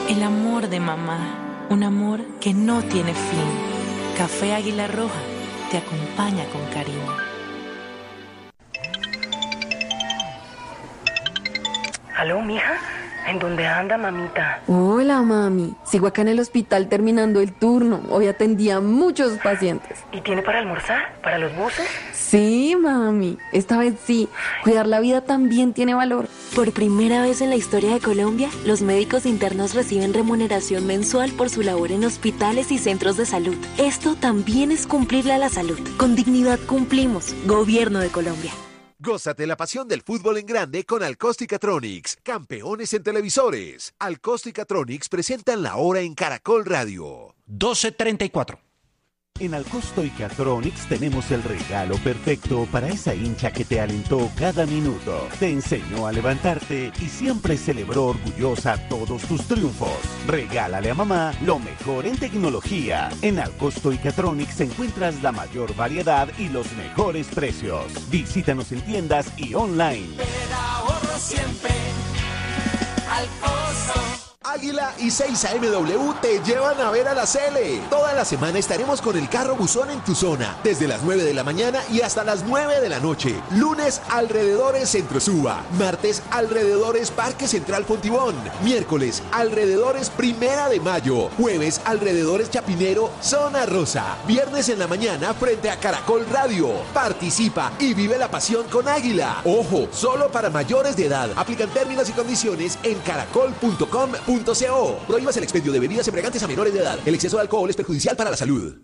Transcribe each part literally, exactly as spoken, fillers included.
El amor de mamá, un amor que no tiene fin. Café Águila Roja te acompaña con cariño. ¿Aló, mija? ¿En dónde anda, mamita? Hola, mami. Sigo acá en el hospital terminando el turno. Hoy atendí a muchos pacientes. ¿Y tiene para almorzar? ¿Para los buses? Sí, mami. Esta vez sí. Cuidar la vida también tiene valor. Por primera vez en la historia de Colombia, los médicos internos reciben remuneración mensual por su labor en hospitales y centros de salud. Esto también es cumplirle a la salud. Con dignidad cumplimos. Gobierno de Colombia. Gózate la pasión del fútbol en grande con Alcóstica-Tronics, campeones en televisores. Alcóstica-Tronics presentan la hora en Caracol Radio. doce treinta y cuatro. En Alcóstica-Tronics tenemos el regalo perfecto para esa hincha que te alentó cada minuto, te enseñó a levantarte y siempre celebró orgullosa todos tus triunfos. Regálale a mamá lo mejor en tecnología. En Alcóstica-Tronics encuentras la mayor variedad y los mejores precios. Visítanos en tiendas y online. Pero ahorro siempre. Alcoso. Águila y seis A M W te llevan a ver a la Cele. Toda la semana estaremos con el carro buzón en tu zona, desde las nueve de la mañana y hasta las nueve de la noche. Lunes, alrededores Centro Suba. Martes, alrededores Parque Central Fontibón. Miércoles, alrededores Primera de Mayo. Jueves, alrededores Chapinero, Zona Rosa. Viernes en la mañana, frente a Caracol Radio. Participa y vive la pasión con Águila. Ojo, solo para mayores de edad. Aplican términos y condiciones en caracol punto com punto co. Prohíbas el expendio de bebidas embriagantes a menores de edad. El exceso de alcohol es perjudicial para la salud.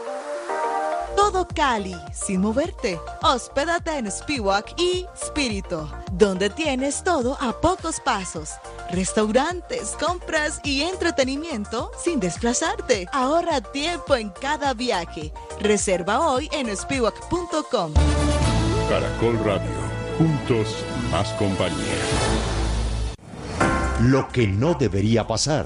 Todo Cali, sin moverte. Hospédate en Spiwak y Spirito, donde tienes todo a pocos pasos. Restaurantes, compras y entretenimiento sin desplazarte. Ahorra tiempo en cada viaje. Reserva hoy en spiwak punto com. Caracol Radio. Juntos, más compañía. Lo que no debería pasar.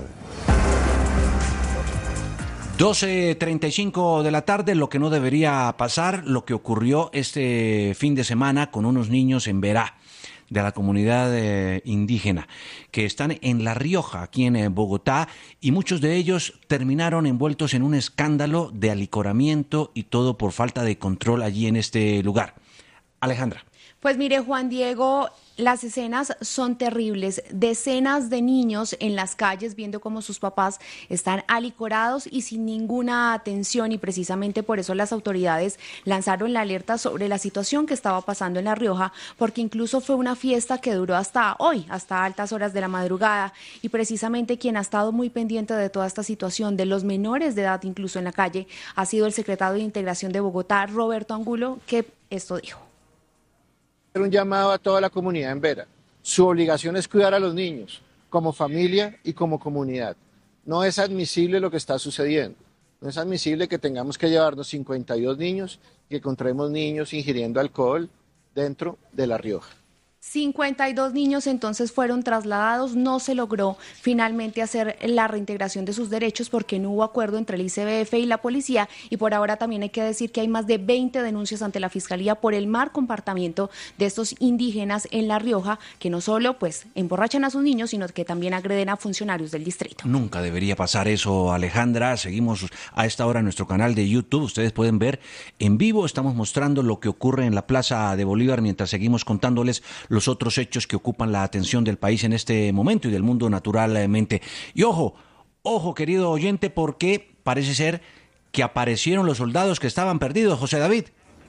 doce treinta y cinco de la tarde, lo que no debería pasar, lo que ocurrió este fin de semana con unos niños en Verá, de la comunidad eh, indígena, que están en La Rioja, aquí en eh, Bogotá, y muchos de ellos terminaron envueltos en un escándalo de alicoramiento y todo por falta de control allí en este lugar. Alejandra. Pues mire, Juan Diego, las escenas son terribles. Decenas de niños en las calles viendo cómo sus papás están alicorados y sin ninguna atención, y precisamente por eso las autoridades lanzaron la alerta sobre la situación que estaba pasando en La Rioja, porque incluso fue una fiesta que duró hasta hoy, hasta altas horas de la madrugada, y precisamente quien ha estado muy pendiente de toda esta situación, de los menores de edad incluso en la calle, ha sido el secretario de Integración de Bogotá, Roberto Angulo, que esto dijo. Un llamado a toda la comunidad en Vera. Su obligación es cuidar a los niños, como familia y como comunidad. No es admisible lo que está sucediendo. No es admisible que tengamos que llevarnos cincuenta y dos niños y que encontremos niños ingiriendo alcohol dentro de La Rioja. cincuenta y dos niños entonces fueron trasladados. No se logró finalmente hacer la reintegración de sus derechos porque no hubo acuerdo entre el I C B F y la policía, y por ahora también hay que decir que hay más de veinte denuncias ante la Fiscalía por el mal comportamiento de estos indígenas en La Rioja, que no solo pues emborrachan a sus niños, sino que también agreden a funcionarios del distrito. Nunca debería pasar eso, Alejandra. Seguimos a esta hora en nuestro canal de YouTube. Ustedes pueden ver en vivo, estamos mostrando lo que ocurre en la Plaza de Bolívar mientras seguimos contándoles los otros hechos que ocupan la atención del país en este momento y del mundo naturalmente. Y ojo, ojo querido oyente, porque parece ser que aparecieron los soldados que estaban perdidos, José David.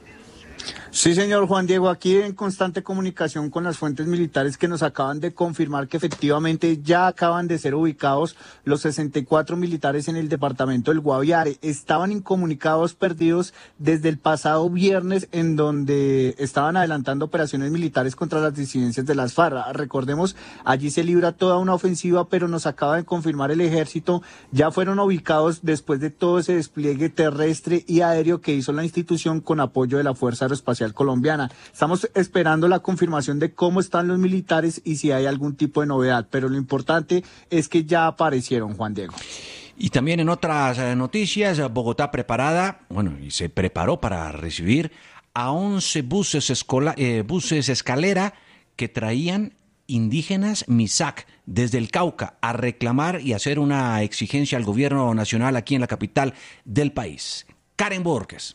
Sí, señor Juan Diego, aquí en constante comunicación con las fuentes militares que nos acaban de confirmar que efectivamente ya acaban de ser ubicados los sesenta y cuatro militares en el departamento del Guaviare. Estaban incomunicados, perdidos desde el pasado viernes, en donde estaban adelantando operaciones militares contra las disidencias de las FARC. Recordemos, allí se libra toda una ofensiva, pero nos acaba de confirmar el ejército, ya fueron ubicados después de todo ese despliegue terrestre y aéreo que hizo la institución con apoyo de la Fuerza Aeroespacial Colombiana. Estamos esperando la confirmación de cómo están los militares y si hay algún tipo de novedad, pero lo importante es que ya aparecieron, Juan Diego. Y también en otras noticias, Bogotá preparada, bueno, y se preparó para recibir a once buses, escola, eh, buses escalera que traían indígenas Misak desde el Cauca a reclamar y hacer una exigencia al gobierno nacional aquí en la capital del país. Karen Borges.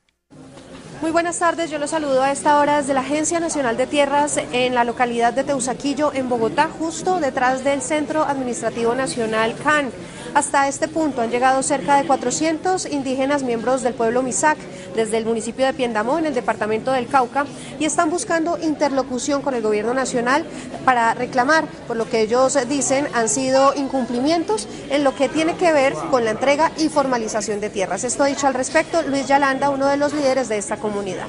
Muy buenas tardes, yo los saludo a esta hora desde la Agencia Nacional de Tierras en la localidad de Teusaquillo, en Bogotá, justo detrás del Centro Administrativo Nacional C A N. Hasta este punto han llegado cerca de cuatrocientos indígenas miembros del pueblo Misak desde el municipio de Piendamó, en el departamento del Cauca, y están buscando interlocución con el gobierno nacional para reclamar por lo que ellos dicen han sido incumplimientos en lo que tiene que ver con la entrega y formalización de tierras. Esto ha dicho al respecto Luis Yalanda, uno de los líderes de esta comunidad.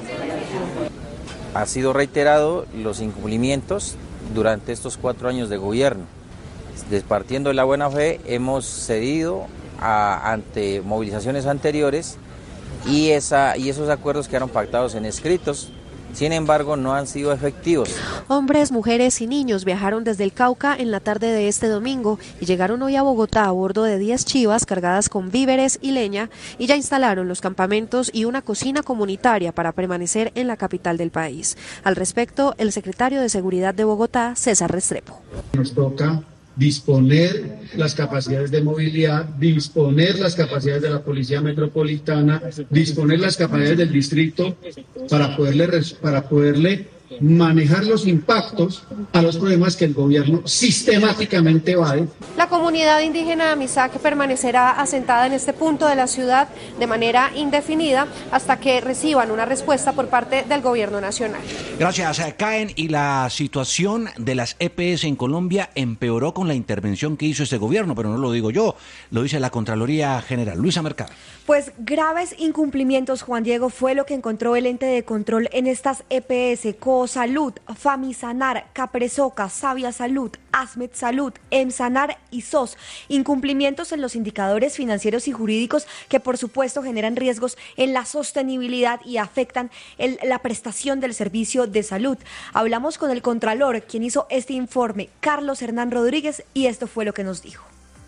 Ha sido reiterado los incumplimientos durante estos cuatro años de gobierno. Partiendo de la buena fe, hemos cedido a, ante movilizaciones anteriores y, esa, y esos acuerdos quedaron pactados en escritos. Sin embargo, no han sido efectivos. Hombres, mujeres y niños viajaron desde el Cauca en la tarde de este domingo y llegaron hoy a Bogotá a bordo de diez chivas cargadas con víveres y leña, y ya instalaron los campamentos y una cocina comunitaria para permanecer en la capital del país. Al respecto, el secretario de Seguridad de Bogotá, César Restrepo. Nos toca disponer las capacidades de movilidad, disponer las capacidades de la Policía Metropolitana, disponer las capacidades del distrito para poderle, para poderle manejar los impactos a los problemas que el gobierno sistemáticamente evade. La comunidad indígena Misak permanecerá asentada en este punto de la ciudad de manera indefinida hasta que reciban una respuesta por parte del gobierno nacional. Gracias, Caen. Y la situación de las E P S en Colombia empeoró con la intervención que hizo este gobierno, pero no lo digo yo, lo dice la Contraloría General. Luisa Mercado. Pues graves incumplimientos, Juan Diego, fue lo que encontró el ente de control en estas E P S, Salud, Famisanar, Capresoca, Sabia Salud, Asmed Salud, Emsanar y S O S. Incumplimientos en los indicadores financieros y jurídicos que por supuesto generan riesgos en la sostenibilidad y afectan el, la prestación del servicio de salud. Hablamos con el Contralor, quien hizo este informe, Carlos Hernán Rodríguez, y esto fue lo que nos dijo.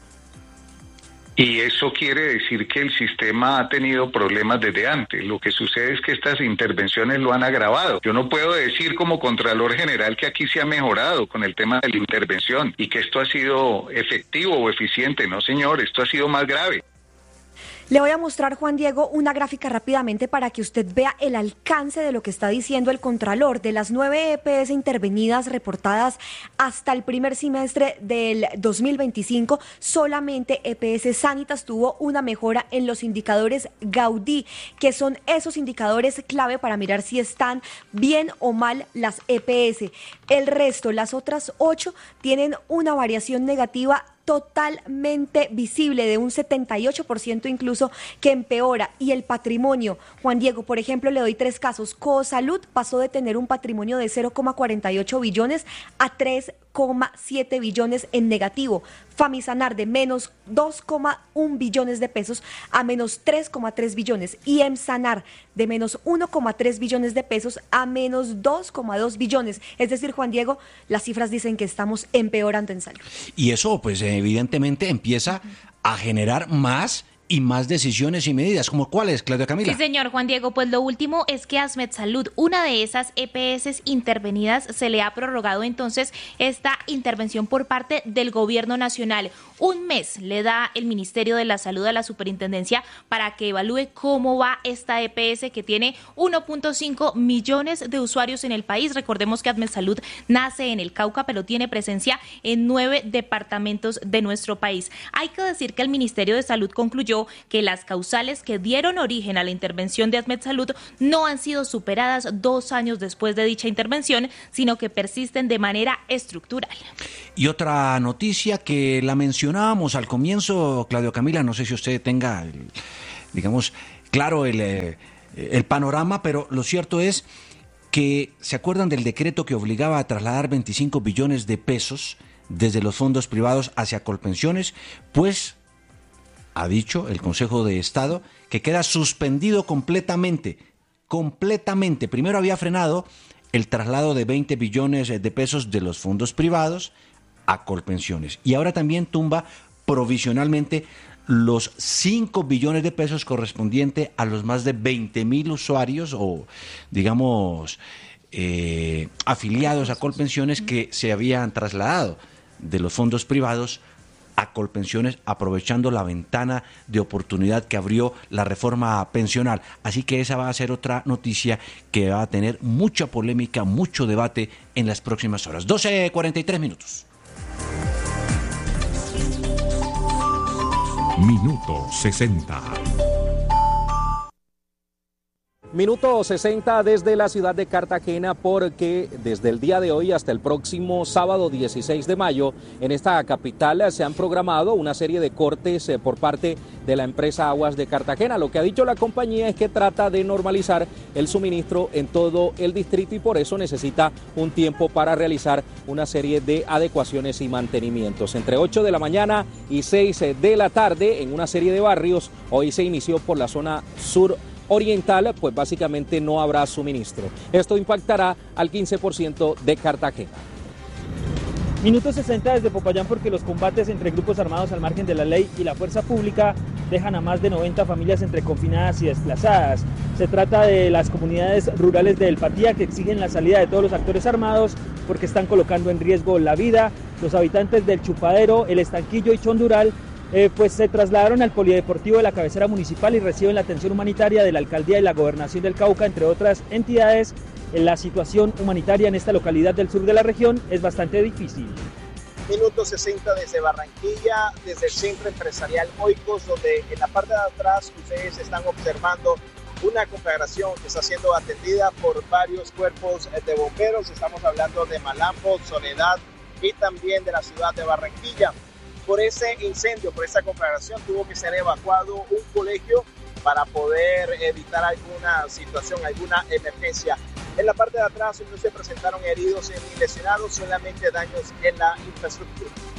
Y eso quiere decir que el sistema ha tenido problemas desde antes. Lo que sucede es que estas intervenciones lo han agravado. Yo no puedo decir como Contralor General que aquí se ha mejorado con el tema de la intervención y que esto ha sido efectivo o eficiente. No, señor, esto ha sido más grave. Le voy a mostrar, Juan Diego, una gráfica rápidamente para que usted vea el alcance de lo que está diciendo el Contralor. De las nueve E P S intervenidas reportadas hasta el primer semestre del dos mil veinticinco, solamente E P S Sanitas tuvo una mejora en los indicadores Gaudí, que son esos indicadores clave para mirar si están bien o mal las E P S. El resto, las otras ocho, tienen una variación negativa totalmente visible, de un setenta y ocho por ciento incluso, que empeora. Y el patrimonio, Juan Diego, por ejemplo, le doy tres casos. Cosalud pasó de tener un patrimonio de cero coma cuarenta y ocho billones a tres coma siete billones en negativo. Famisanar de menos dos coma uno billones de pesos a menos tres coma tres billones. Y Emsanar de menos uno coma tres billones de pesos a menos dos coma dos billones. Es decir, Juan Diego, las cifras dicen que estamos empeorando en salud. Y eso, pues evidentemente empieza a generar más y más decisiones y medidas. ¿Como cuáles, Claudia Camila? Sí, señor Juan Diego, pues lo último es que Asmed Salud, una de esas E P S intervenidas, se le ha prorrogado entonces esta intervención por parte del gobierno nacional. Un mes le da el Ministerio de la Salud a la Superintendencia para que evalúe cómo va esta E P S que tiene uno punto cinco millones de usuarios en el país. Recordemos que Asmed Salud nace en el Cauca, pero tiene presencia en nueve departamentos de nuestro país. Hay que decir que el Ministerio de Salud concluyó que las causales que dieron origen a la intervención de Asmed Salud no han sido superadas dos años después de dicha intervención, sino que persisten de manera estructural. Y otra noticia que la mencionábamos al comienzo, Claudio Camila, no sé si usted tenga, el, digamos, claro el, el panorama, pero lo cierto es que se acuerdan del decreto que obligaba a trasladar veinticinco billones de pesos desde los fondos privados hacia Colpensiones, pues ha dicho el Consejo de Estado que queda suspendido completamente, completamente. Primero había frenado el traslado de veinte billones de pesos de los fondos privados a Colpensiones y ahora también tumba provisionalmente los cinco billones de pesos correspondiente a los más de veinte mil usuarios o, digamos, eh, afiliados a Colpensiones que se habían trasladado de los fondos privados a Colpensiones, aprovechando la ventana de oportunidad que abrió la reforma pensional. Así que esa va a ser otra noticia que va a tener mucha polémica, mucho debate en las próximas horas. doce cuarenta y tres minutos. Minuto sesenta. Minuto sesenta desde la ciudad de Cartagena, porque desde el día de hoy hasta el próximo sábado dieciséis de mayo en esta capital se han programado una serie de cortes por parte de la empresa Aguas de Cartagena. Lo que ha dicho la compañía es que trata de normalizar el suministro en todo el distrito y por eso necesita un tiempo para realizar una serie de adecuaciones y mantenimientos. Entre ocho de la mañana y seis de la tarde en una serie de barrios, hoy se inició por la zona sur oriental, pues básicamente no habrá suministro. Esto impactará al quince por ciento de Cartagena. Minuto sesenta desde Popayán, porque los combates entre grupos armados al margen de la ley y la fuerza pública dejan a más de noventa familias entre confinadas y desplazadas. Se trata de las comunidades rurales de El Patía, que exigen la salida de todos los actores armados porque están colocando en riesgo la vida. Los habitantes del Chupadero, El Estanquillo y Chondural Eh, pues se trasladaron al polideportivo de la cabecera municipal y reciben la atención humanitaria de la alcaldía y la gobernación del Cauca, entre otras entidades. La situación humanitaria en esta localidad del sur de la región es bastante difícil. Minuto sesenta desde Barranquilla, desde el centro empresarial Oikos, donde en la parte de atrás ustedes están observando una conflagración que está siendo atendida por varios cuerpos de bomberos. Estamos hablando de Malambo, Soledad y también de la ciudad de Barranquilla. Por ese incendio, por esa conflagración, tuvo que ser evacuado un colegio para poder evitar alguna situación, alguna emergencia. En la parte de atrás no se presentaron heridos ni lesionados, solamente daños en la infraestructura.